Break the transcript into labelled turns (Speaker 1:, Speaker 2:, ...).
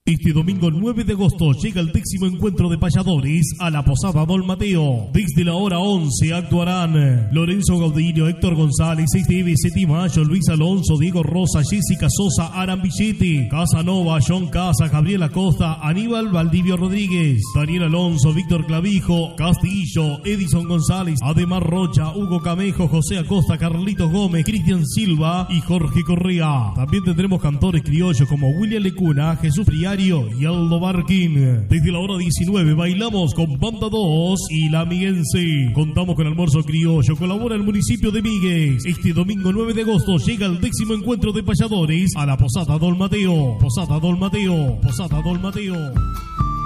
Speaker 1: Este domingo 9 de agosto llega el 10º encuentro de payadores a la Posada Don Mateo. Desde la hora 11 actuarán Lorenzo Gaudino, Héctor González, Esteve, Setimayo, Luis Alonso, Diego Rosa, Jessica Sosa, Aran Villete, Casanova, John Casa, Gabriel Acosta, Aníbal Valdivio Rodríguez, Daniel Alonso, Víctor Clavijo, Castillo, Edison González, Ademar Rocha, Hugo Camejo, José Acosta, Carlitos Gómez, Cristian Silva y Jorge Correa. También tendremos cantores criollos como William Lecuna, Jesús Friario y Aldo Barquín. Desde la hora 19 bailamos con Banda 2 y La Miguense. Contamos con almuerzo criollo. Colabora el municipio de Migues. Este domingo 9 de agosto llega el 10º encuentro de payadores a la Posada Don Mateo. Posada Don Mateo. Posada Don Mateo.